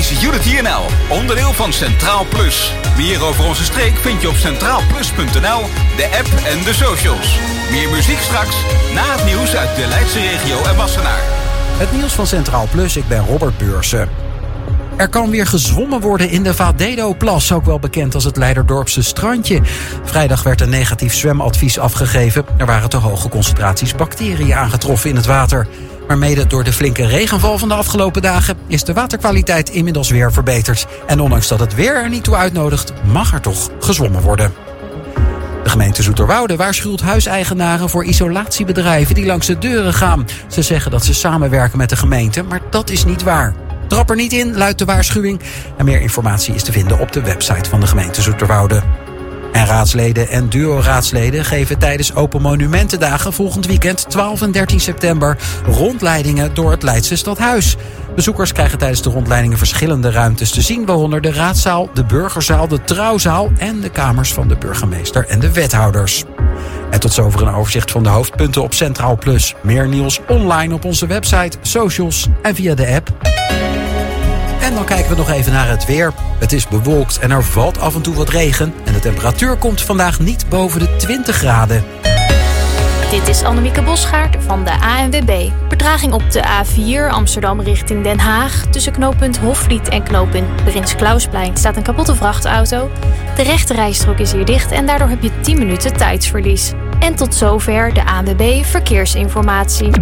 is Unity NL, onderdeel van Centraal Plus. Meer over onze streek vind je op centraalplus.nl, de app en de socials. Meer muziek straks, na het nieuws uit de Leidse regio en Wassenaar. Het nieuws van Centraal Plus, ik ben Robert Beursen. Er kan weer gezwommen worden in de Vadedo-plas, ook wel bekend als het Leiderdorpse strandje. Vrijdag werd een negatief zwemadvies afgegeven. Er waren te hoge concentraties bacteriën aangetroffen in het water. Maar mede door de flinke regenval van de afgelopen dagen is de waterkwaliteit inmiddels weer verbeterd. En ondanks dat het weer er niet toe uitnodigt, mag er toch gezwommen worden. De gemeente Zoeterwoude waarschuwt huiseigenaren voor isolatiebedrijven die langs de deuren gaan. Ze zeggen dat ze samenwerken met de gemeente, maar dat is niet waar. Trap er niet in, luidt de waarschuwing. En meer informatie is te vinden op de website van de gemeente Zoeterwoude. En raadsleden en duo-raadsleden geven tijdens Open Monumentendagen volgend weekend 12 en 13 september rondleidingen door het Leidse stadhuis. Bezoekers krijgen tijdens de rondleidingen verschillende ruimtes te zien, waaronder de raadzaal, de burgerzaal, de trouwzaal en de kamers van de burgemeester en de wethouders. En tot zover een overzicht van de hoofdpunten op Centraal Plus. Meer nieuws online op onze website, socials en via de app. En dan kijken we nog even naar het weer. Het is bewolkt en er valt af en toe wat regen. En de temperatuur komt vandaag niet boven de 20 graden. Dit is Annemieke Bosgaard van de ANWB. Vertraging op de A4 Amsterdam richting Den Haag. Tussen knooppunt Hofvliet en knooppunt Prins Klausplein staat een kapotte vrachtauto. De rechte rijstrook is hier dicht en daardoor heb je 10 minuten tijdsverlies. En tot zover de ANWB Verkeersinformatie.